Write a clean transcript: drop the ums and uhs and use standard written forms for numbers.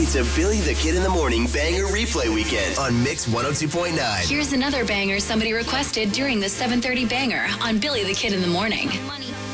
It's a Billy the Kid in the Morning Banger Replay Weekend on Mix 102.9. Here's another banger somebody requested during the 7:30 banger on Billy the Kid in the Morning. Money.